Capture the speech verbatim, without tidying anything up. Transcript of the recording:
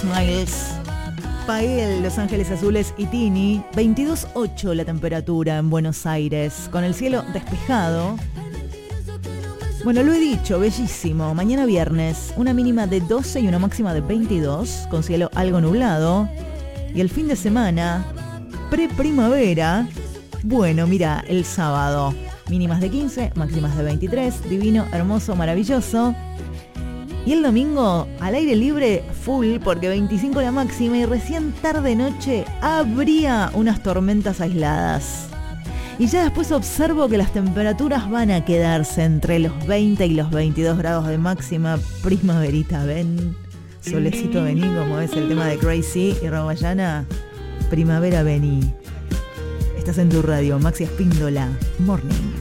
Miles, Pael, Los Ángeles Azules y Tini. veintidós punto ocho la temperatura en Buenos Aires, con el cielo despejado. Bueno, lo he dicho, bellísimo. Mañana viernes, una mínima de doce y una máxima de veintidós, con cielo algo nublado. Y el fin de semana, pre-primavera. Bueno, mira, el sábado, mínimas de quince, máximas de veintitrés, divino, hermoso, maravilloso. Y el domingo, al aire libre, full, porque veinticinco la máxima y recién tarde-noche habría unas tormentas aisladas. Y ya después observo que las temperaturas van a quedarse entre los veinte y los veintidós grados de máxima. Primaverita, ven, solecito vení, como es el tema de Crazy y Raguayana. Primavera vení. Estás en tu radio, Maxi Espíndola, Morning.